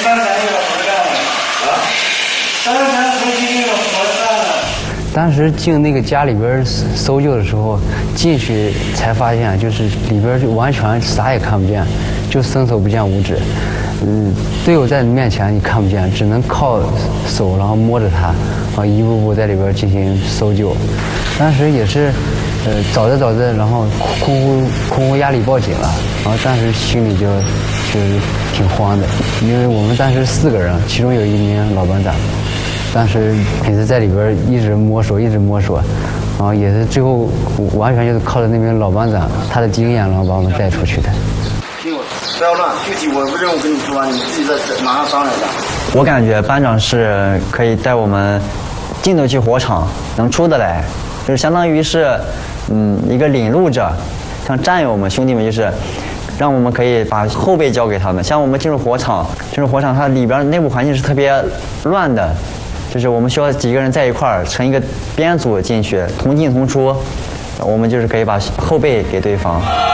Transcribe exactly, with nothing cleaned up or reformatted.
三十三个活干了啊？三十三回去那个活干了。当时进那个家里边搜救的时候，进去才发现，就是里边就完全啥也看不见，就伸手不见五指。嗯，队友在你面前你看不见，只能靠手，然后摸着它，啊，一步步在里边进行搜救。当时也是，呃，找着找着，然后空呼空呼压力报警了，然后当时心里就就是挺慌的，因为我们当时四个人，其中有一名老班长。当时也是在里边一直摸索，一直摸索，然后也是最后完全就是靠着那名老班长他的经验，然后把我们带出去的。 听我，不要乱，具体我任务跟你说完，你们自己再马上商量一下。 我感觉班长是可以带我们进得去火场，能出得来，就是相当于是嗯一个领路者，像战友们兄弟们就是。让我们可以把后背交给他们。像我们进入火场，进入火场，它里边内部环境是特别乱的，就是我们需要几个人在一块儿成一个编组进去，同进同出，我们就是可以把后背给对方。